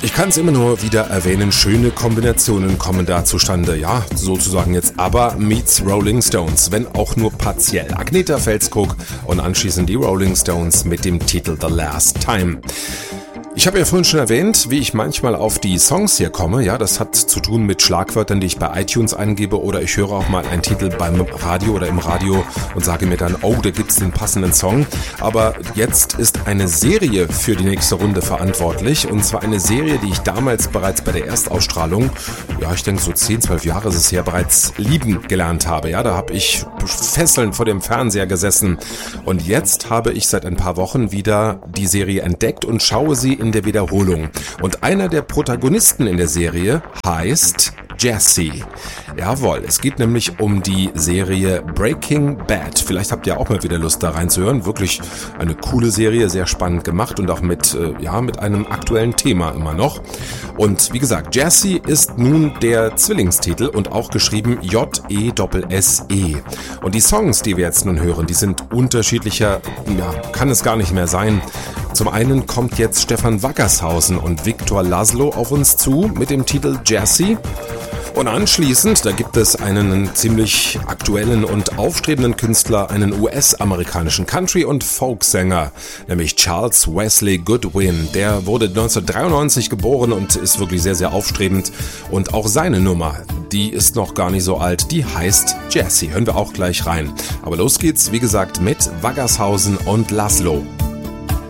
Ich kann es immer nur wieder erwähnen, schöne Kombinationen kommen da zustande. Ja, sozusagen jetzt ABBA meets Rolling Stones, wenn auch nur partiell. Agnetha Fältskog und anschließend die Rolling Stones mit dem Titel The Last Time. Ich habe ja vorhin schon erwähnt, wie ich manchmal auf die Songs hier komme. Ja, das hat zu tun mit Schlagwörtern, die ich bei iTunes eingebe, oder ich höre auch mal einen Titel beim Radio oder im Radio und sage mir dann, oh, da gibt's den passenden Song. Aber jetzt ist eine Serie für die nächste Runde verantwortlich, und zwar eine Serie, die ich damals bereits bei der Erstausstrahlung, ja, ich denke so 10, 12 Jahre ist es her, bereits lieben gelernt habe. Ja, da habe ich fesselnd vor dem Fernseher gesessen, und jetzt habe ich seit ein paar Wochen wieder die Serie entdeckt und schaue sie in der Wiederholung. Und einer der Protagonisten in der Serie heißt Jesse. Jawohl, es geht nämlich um die Serie Breaking Bad. Vielleicht habt ihr auch mal wieder Lust da reinzuhören. Wirklich eine coole Serie, sehr spannend gemacht und auch mit einem aktuellen Thema immer noch. Und wie gesagt, Jesse ist nun der Zwillingstitel und auch geschrieben Jesse. Und die Songs, die wir jetzt nun hören, die sind unterschiedlicher, ja, kann es gar nicht mehr sein. Zum einen kommt jetzt Stefan Wackershausen und Victor Laszlo auf uns zu mit dem Titel Jesse. Und anschließend, da gibt es einen ziemlich aktuellen und aufstrebenden Künstler, einen US-amerikanischen Country- und Folksänger, nämlich Charles Wesley Goodwin. Der wurde 1993 geboren und ist wirklich sehr, sehr aufstrebend. Und auch seine Nummer, die ist noch gar nicht so alt, die heißt Jesse. Hören wir auch gleich rein. Aber los geht's, wie gesagt, mit Wackershausen und Laszlo.